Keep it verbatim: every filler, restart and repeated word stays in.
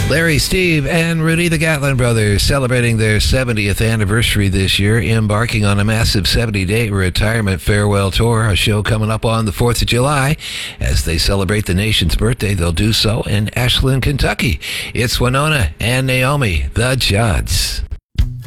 Larry, Steve, and Rudy, the Gatlin brothers, celebrating their seventieth anniversary this year, embarking on a massive seventy-day retirement farewell tour, a show coming up on the fourth of July. As they celebrate the nation's birthday, they'll do so in Ashland, Kentucky. It's Winona and Naomi, the Judds.